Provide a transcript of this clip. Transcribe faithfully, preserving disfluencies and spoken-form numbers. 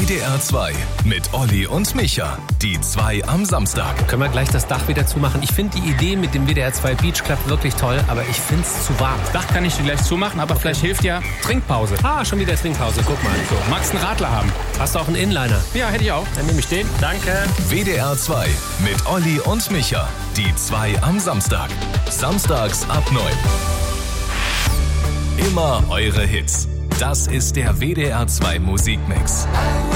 D R zwei mit Olli und Micha. Die zwei am Samstag. Können wir gleich das Dach wieder zumachen? Ich finde die Idee mit dem W D R zwei Beach Club wirklich toll, aber ich finde es zu warm. Dach kann ich dir gleich zumachen, aber vielleicht hilft ja Trinkpause. Ah, schon wieder Trinkpause, guck mal. So, magst einen Radler haben? Hast du auch einen Inliner? Ja, hätte ich auch. Dann nehme ich den. Danke. W D R zwei mit Olli und Micha. Die zwei am Samstag. Samstags ab neun. Immer eure Hits. Das ist der W D R zwei Musikmix.